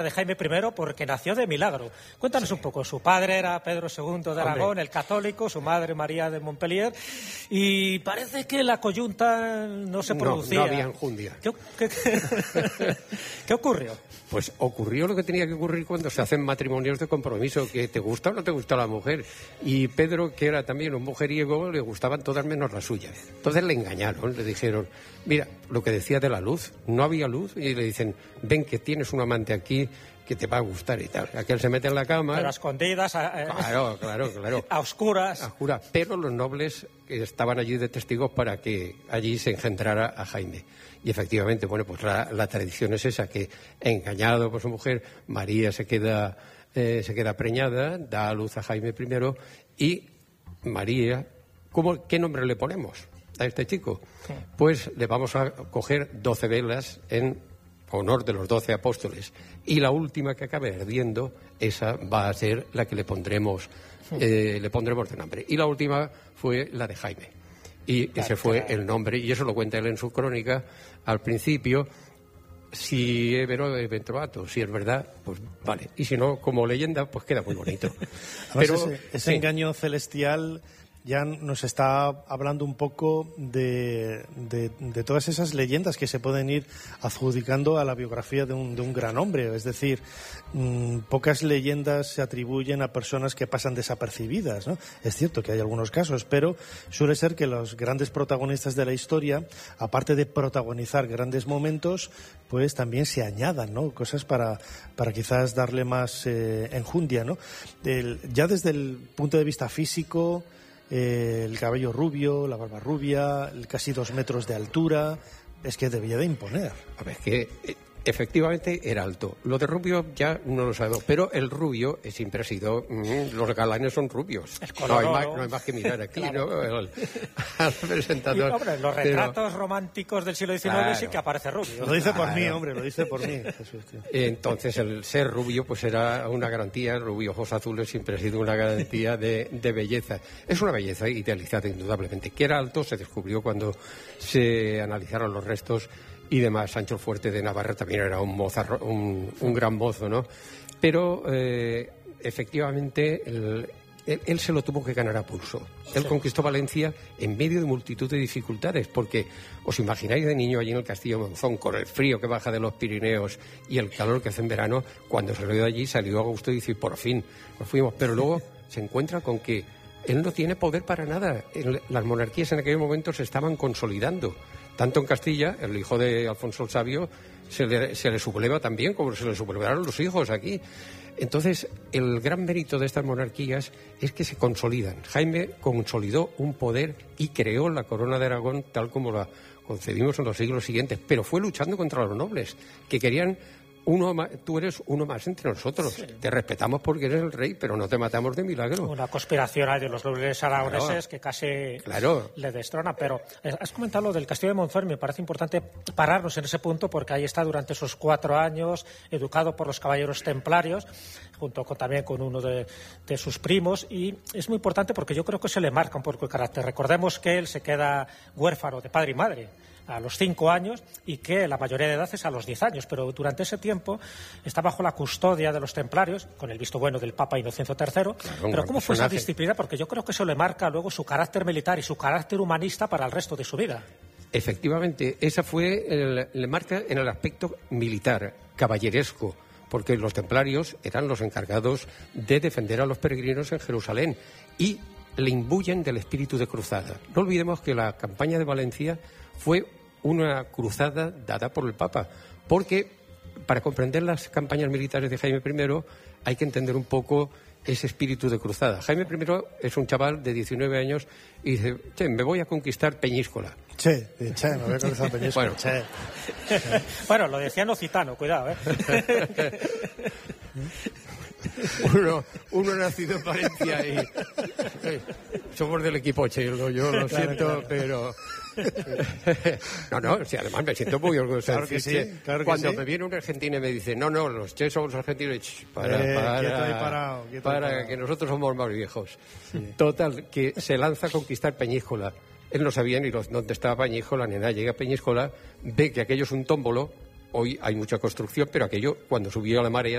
de Jaime I porque nació de milagro. Cuéntanos un poco. Su padre era Pedro II de Aragón, el católico, su madre María de Montpellier, y parece que la coyunta no se producía. No había enjundia. ¿Qué ocurrió? Pues ocurrió lo que tenía que ocurrir cuando se hacen matrimonios de compromiso, que te gusta o no te gusta la mujer. Y Pedro, que era también un mujeriego, le gustaban todas menos las suyas. Entonces le engañaron, le dijeron, mira, lo que decía de la luz, no había luz, y le dicen, ven que tienes un amante aquí que te va a gustar y tal. Aquel se mete en la cama. Pero a escondidas. Claro. A oscuras. A oscuras. Pero los nobles estaban allí de testigos para que allí se engendrara a Jaime. Y efectivamente, bueno, pues la tradición es esa, que engañado por su mujer, María se queda preñada, da a luz a Jaime I, y María, ¿qué nombre le ponemos a este chico? Sí. Pues le vamos a coger 12 velas en honor de los 12 apóstoles, y la última que acabe ardiendo, esa va a ser la que le pondremos de nombre. Y la última fue la de Jaime. Y ese fue el nombre, y eso lo cuenta él en su crónica al principio. Si es vero, es ventrovato, si es verdad, pues vale. Y si no, como leyenda, pues queda muy bonito. Pero ese engaño celestial ya nos está hablando un poco de todas esas leyendas que se pueden ir adjudicando a la biografía de un gran hombre. Es decir, pocas leyendas se atribuyen a personas que pasan desapercibidas, ¿no? Es cierto que hay algunos casos, pero suele ser que los grandes protagonistas de la historia, aparte de protagonizar grandes momentos, pues también se añadan, ¿no? Cosas para quizás darle más enjundia, ¿no? Ya desde el punto de vista físico, el cabello rubio, la barba rubia, casi 2 metros de altura, es que debía de imponer. A ver, que efectivamente era alto. Lo de rubio ya no lo sabemos, pero el rubio siempre ha sido... los galanes son rubios. No hay más que mirar aquí, claro. ¿No? Al presentador. Y, hombre, los retratos románticos del siglo XIX, claro, sí que aparece rubio. Lo dice por mí, hombre, lo dice por mí. Entonces, el ser rubio pues era una garantía. Rubio, ojos azules, siempre ha sido una garantía de belleza. Es una belleza idealizada, indudablemente. Que era alto se descubrió cuando se analizaron los restos y demás. Sancho el Fuerte de Navarra también era un gran mozo, ¿no? Pero efectivamente él se lo tuvo que ganar a pulso. Él conquistó Valencia en medio de multitud de dificultades, porque os imagináis de niño allí en el Castillo de Monzón, con el frío que baja de los Pirineos y el calor que hace en verano. Cuando salió de allí, salió a gusto y dice, por fin, nos fuimos. Pero luego se encuentra con que él no tiene poder para nada. Las monarquías en aquel momento se estaban consolidando. Tanto en Castilla, el hijo de Alfonso el Sabio se le subleva también, como se le sublevaron los hijos aquí. Entonces, el gran mérito de estas monarquías es que se consolidan. Jaime consolidó un poder y creó la corona de Aragón tal como la concebimos en los siglos siguientes, pero fue luchando contra los nobles, que querían... tú eres uno más entre nosotros. Sí. Te respetamos porque eres el rey, pero no te matamos de milagro. Una conspiración hay de los nobles aragoneses, claro, que casi le destrona. Pero has comentado lo del Castillo de Monzón. Me parece importante pararnos en ese punto, porque ahí está durante esos 4 años, educado por los caballeros templarios, junto también con uno de sus primos. Y es muy importante porque yo creo que se le marca un poco el carácter. Recordemos que él se queda huérfano de padre y madre a los 5 años y que la mayoría de edad es a los 10 años, pero durante ese tiempo está bajo la custodia de los templarios, con el visto bueno del Papa Inocencio III. Claro, pero ¿cómo fue esa disciplina? Porque yo creo que eso le marca luego su carácter militar y su carácter humanista para el resto de su vida. Efectivamente, esa le marca en el aspecto militar, caballeresco, porque los templarios eran los encargados de defender a los peregrinos en Jerusalén y le imbuyen del espíritu de cruzada. No olvidemos que la campaña de Valencia fue una cruzada dada por el Papa, porque para comprender las campañas militares de Jaime I hay que entender un poco ese espíritu de cruzada. Jaime I es un chaval de 19 años y dice, me voy a conquistar Peñíscola. Me voy a conquistar Peñíscola. Bueno, lo decía Nocitano, cuidado, Uno nacido en Valencia y somos del equipo chelo, yo lo siento, pero no, sí, además me siento muy orgulloso. Claro que sí, cuando me viene un argentino y me dice, no, los che somos argentinos, para que nosotros somos más viejos. Sí. Total, que se lanza a conquistar Peñíscola. Él no sabía ni dónde estaba Peñíscola ni nada. Llega a Peñíscola, ve que aquello es un tómbolo Hoy hay mucha construcción, pero aquello, cuando subió la marea,